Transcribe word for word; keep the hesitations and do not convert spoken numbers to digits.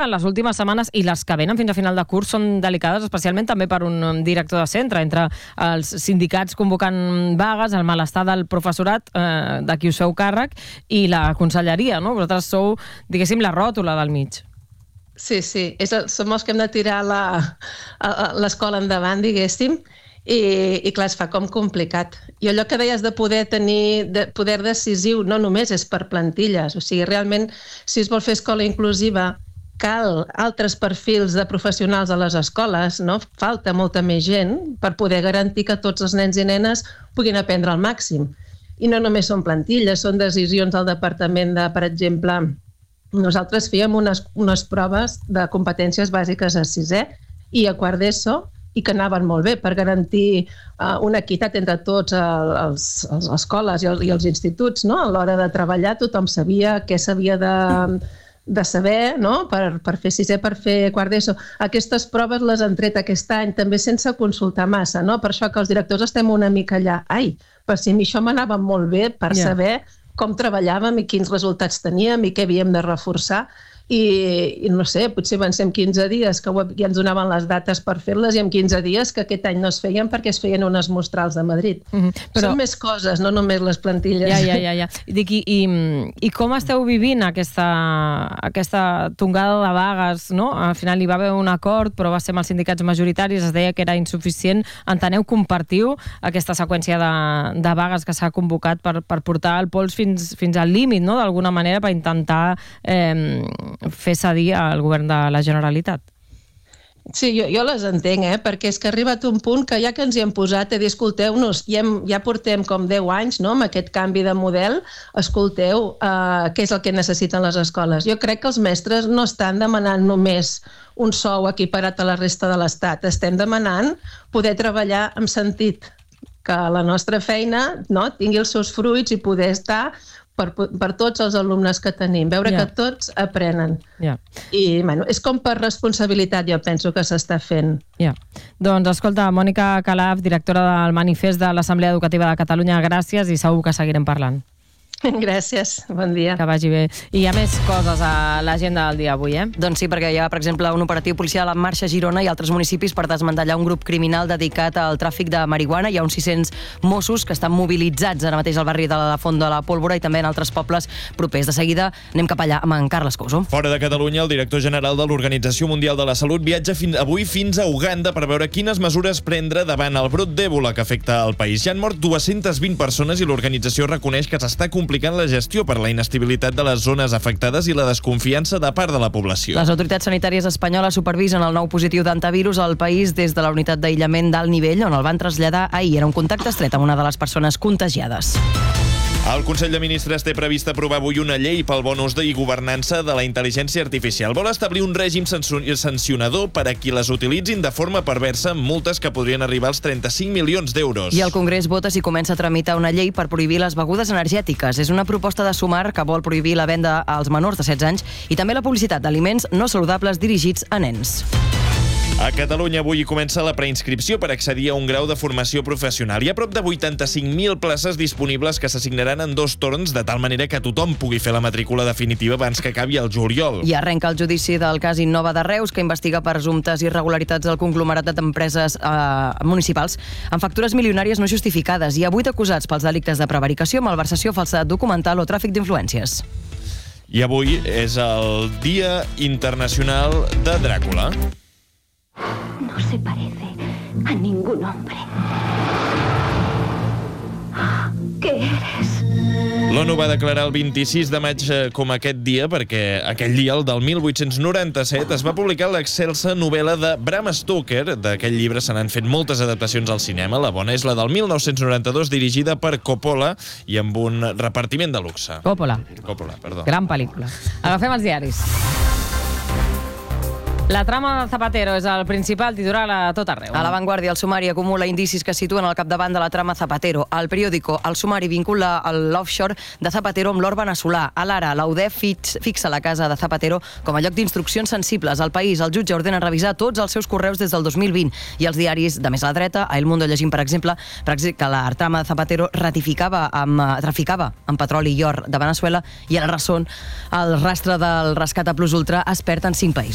de les últimes setmanes i les que venen fins a final de curs són delicades, especialment també per un director de centre, entre els sindicats convocant vagues, el malestar del professorat, eh, de qui us feu càrrec, i la conselleria, no? Vosaltres sou, diguéssim, la ròtula del mig. Sí, sí, és, som els que hem de tirar l'escola endavant, diguéssim, i, i clar, es fa com complicat. I allò que deies de poder tenir de poder decisiu no només és per plantilles, o sigui, realment, si es vol fer escola inclusiva, cal altres perfils de professionals a les escoles, no? Falta molta més gent per poder garantir que tots els nens i nenes puguin aprendre al màxim. I no només són plantilles, són decisions del departament de, per exemple, nosaltres fèiem unes, unes proves de competències bàsiques a sisè i a quart d'ESO i que anaven molt bé per garantir uh, una equitat entre tots els, els escoles i, el, i els instituts, no? A l'hora de treballar tothom sabia què s'havia de, de saber, no? per, per fer sisè, per fer quart d'ESO. Aquestes proves les han tret aquest any també sense consultar massa, no? Per això que els directors estem una mica allà. Ai, per si a mi això m'anava molt bé per yeah. saber com treballàvem i quins resultats teníem i què havíem de reforçar. I, i no sé, potser avancem quinze dies que ja ens donaven les dates per fer-les i en quinze dies que aquest any no es feien perquè es feien unes mostrals de Madrid. Mm-hmm. Però... Són més coses, no només les plantilles. Ja, ja, ja. ja. Dic, i, i, I com esteu vivint aquesta, aquesta tongada de vagues, no? Al final hi va haver un acord, però va ser amb els sindicats majoritaris, es deia que era insuficient. Enteneu, compartiu aquesta seqüència de, de vagues que s'ha convocat per, per portar el pols fins, fins al límit, no? D'alguna manera, per intentar eh, fer cedir al govern de la Generalitat. Sí, jo, jo les entenc, eh? Perquè és que ha arribat un punt que ja que ens hi hem posat a dir, escolteu-nos, ja, hem, ja portem com deu anys, no?, amb aquest canvi de model, escolteu eh, què és el que necessiten les escoles. Jo crec que els mestres no estan demanant només un sou equiparat a la resta de l'Estat, estem demanant poder treballar amb sentit, que la nostra feina, no?, tingui els seus fruits i poder estar Per, per tots els alumnes que tenim, veure yeah. que tots aprenen. Yeah. I bueno, és com per responsabilitat, jo penso que s'està fent. Yeah. Doncs escolta, Mònica Calaf, directora del Manifest de l'Assemblea Educativa de Catalunya, gràcies i segur que seguirem parlant. Gràcies, bon dia. Que vagi bé. I hi ha més coses a l'agenda del dia avui, eh? Doncs sí, perquè hi ha, per exemple, un operatiu policial en marxa a Girona i altres municipis per desmantellar un grup criminal dedicat al tràfic de marihuana. Hi ha uns sis-cents Mossos que estan mobilitzats ara mateix al barri de la Font de la Pólvora i també en altres pobles propers. De seguida anem cap allà amb en Carles Couso. Fora de Catalunya, el director general de l'Organització Mundial de la Salut viatja fin, avui fins a Uganda per veure quines mesures prendre davant el brot d'Ebola que afecta el país. Ja han mort dues-centes vint persones i l'organització reconeix que s'està complicant la gestió per la inestabilitat de les zones afectades i la desconfiança de part de la població. Les autoritats sanitàries espanyoles supervisen el nou positiu d'antivirus al país des de la unitat d'aïllament d'alt nivell, on el van traslladar ahir. Era un contacte estret amb una de les persones contagiades. El Consell de Ministres té previst aprovar avui una llei pel bon ús i governança de la intel·ligència artificial. Vol establir un règim sancionador per a qui les utilitzin de forma perversa, amb multes que podrien arribar als trenta-cinc milions d'euros. I el Congrés vota si comença a tramitar una llei per prohibir les begudes energètiques. És una proposta de Sumar que vol prohibir la venda als menors de setze anys i també la publicitat d'aliments no saludables dirigits a nens. A Catalunya avui comença la preinscripció per accedir a un grau de formació professional. Hi ha prop de vuitanta-cinc mil places disponibles que s'assignaran en dos torns, de tal manera que tothom pugui fer la matrícula definitiva abans que acabi el juliol. I arrenca el judici del cas Innova de Reus, que investiga presumptes irregularitats del conglomerat d'empreses eh, municipals amb factures milionàries no justificades. Hi ha vuit acusats pels delictes de prevaricació, malversació, falsedat documental o tràfic d'influències. I avui és el Dia Internacional de Dràcula. No se parece a ningún hombre. ¿Qué eres? L'ONU va declarar el vint-i-sis de maig com aquest dia perquè aquell dia, el del mil vuit-cents noranta-set, es va publicar l'excelsa novel·la de Bram Stoker. D'aquell llibre se n'han fet moltes adaptacions al cinema. La bona és la del mil nou-cents noranta-dos, dirigida per Coppola i amb un repartiment de luxe. Coppola. Coppola, perdó. Gran pel·lícula. Agafem els diaris. La trama de Zapatero és el principal titular a tot arreu. A La Vanguardia, el sumari acumula indicis que situen al capdavant de la trama Zapatero. Al periòdico, el sumari vincula l'offshore de Zapatero amb l'or veneçolà. A l'Ara, la U D E fixa la casa de Zapatero com a lloc d'instruccions sensibles. Al País, el jutge ordena revisar tots els seus correus des del dos mil vint. I els diaris de més a la dreta, a El Mundo llegim, per exemple, que la trama de Zapatero ratificava amb, traficava amb petroli i or de Veneçuela, i a La Razón, el rastre del rescat a Plus Ultra es perd en cinc països.